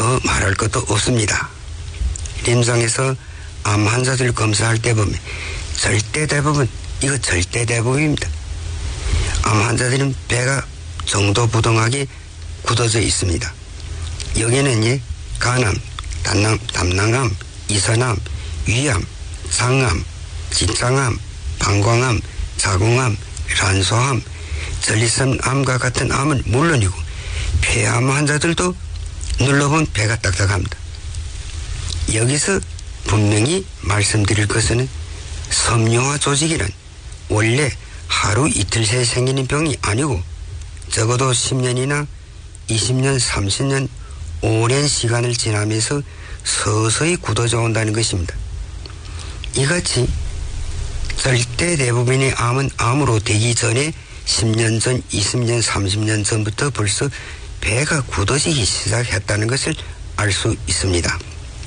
더 말할 것도 없습니다.臨床에서 암 환자들 검사할 때 보면 절대 대부분입니다. 암 환자들은 배가 정도부동하게 굳어져 있습니다. 여기는 간암, 담낭암, 이산암, 위암, 장암, 직장암, 방광암, 자궁암, 란소암, 전립선암과 같은 암은 물론이고 폐암 환자들도 눌러본 배가 딱딱합니다. 여기서 분명히 말씀드릴 것은 섬유화 조직이란 원래 하루 이틀 새에 생기는 병이 아니고 적어도 10년이나 20년, 30년 오랜 시간을 지나면서 서서히 굳어져 온다는 것입니다. 이같이 절대 대부분의 암은 암으로 되기 전에 10년 전, 20년, 30년 전부터 벌써 배가 굳어지기 시작했다는 것을 알 수 있습니다.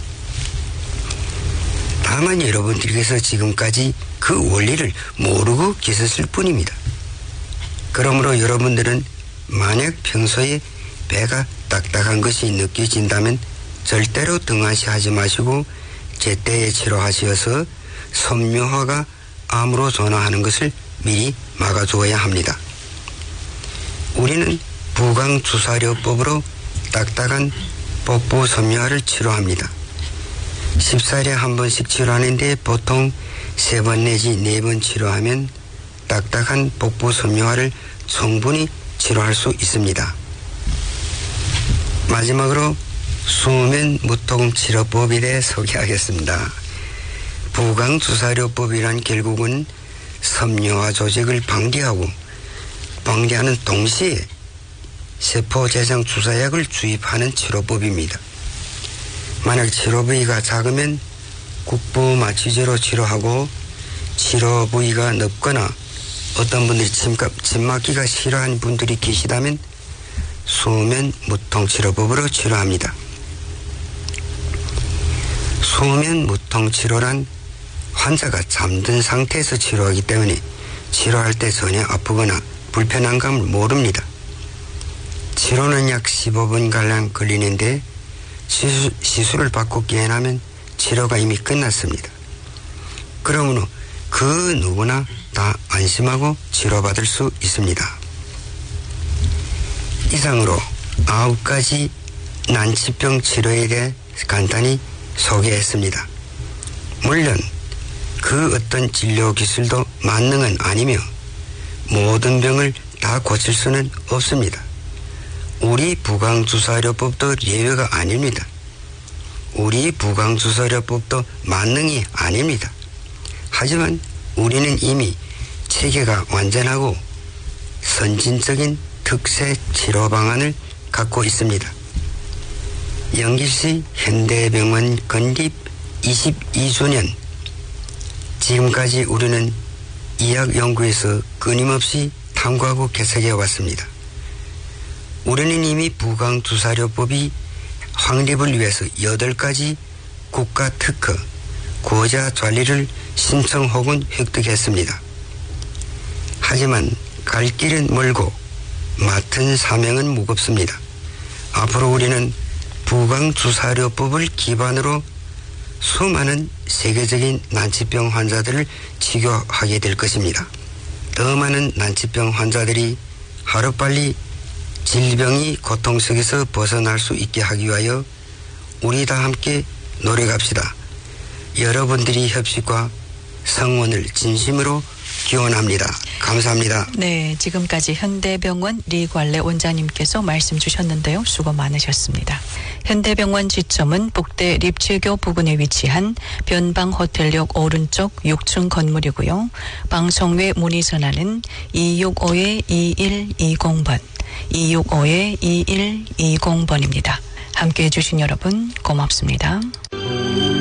다만 여러분들께서 지금까지 그 원리를 모르고 계셨을 뿐입니다. 그러므로 여러분들은 만약 평소에 배가 딱딱한 것이 느껴진다면 절대로 등한시하지 마시고 제때에 치료하셔서 섬유화가 암으로 전화하는 것을 미리 막아주어야 합니다. 우리는 부강주사료법으로 딱딱한 복부 섬유화를 치료합니다. 14일에 한 번씩 치료하는데 보통 3번 내지 4번 치료하면 딱딱한 복부 섬유화를 충분히 치료할 수 있습니다. 마지막으로 수면 무통 치료법에 대해 소개하겠습니다. 부강주사료법이란 결국은 섬유화 조직을 방지하는 동시에 세포 재생 주사약을 주입하는 치료법입니다. 만약 치료 부위가 작으면 국부 마취제로 치료하고 치료 부위가 넓거나 어떤 분들이 침 맞기가 싫어하는 분들이 계시다면 수면 무통 치료법으로 치료합니다. 수면 무통 치료란 환자가 잠든 상태에서 치료하기 때문에 치료할 때 전혀 아프거나 불편한 감을 모릅니다. 치료는 약 15분가량 걸리는데 시술을 받고 깨어나면 치료가 이미 끝났습니다. 그러므로 그 누구나 다 안심하고 치료받을 수 있습니다. 이상으로 9가지 난치병 치료에 대해 간단히 소개했습니다. 물론 그 어떤 진료 기술도 만능은 아니며 모든 병을 다 고칠 수는 없습니다. 우리 부강주사료법도 예외가 아닙니다. 우리 부강주사료법도 만능이 아닙니다. 하지만 우리는 이미 체계가 완전하고 선진적인 특세 치료 방안을 갖고 있습니다. 영길시 현대병원 건립 22주년, 지금까지 우리는 의학 연구에서 끊임없이 탐구하고 개척해 왔습니다. 우리는 이미 부강주사료법이 확립을 위해서 8가지 국가 특허, 고자专利를 신청 혹은 획득했습니다. 하지만 갈 길은 멀고 맡은 사명은 무겁습니다. 앞으로 우리는 부강주사료법을 기반으로 수많은 세계적인 난치병 환자들을 치료하게 될 것입니다. 더 많은 난치병 환자들이 하루빨리 질병이 고통 속에서 벗어날 수 있게 하기 위하여 우리 다 함께 노력합시다. 여러분들이 협식과 성원을 진심으로 기원합니다. 감사합니다. 네, 지금까지 현대병원 리관래 원장님께서 말씀 주셨는데요. 수고 많으셨습니다. 현대병원 지점은 북대 립체교 부근에 위치한 변방호텔역 오른쪽 6층 건물이고요. 방송외 문의 전화는 265-2120번, 265-2120번입니다. 함께해 주신 여러분 고맙습니다.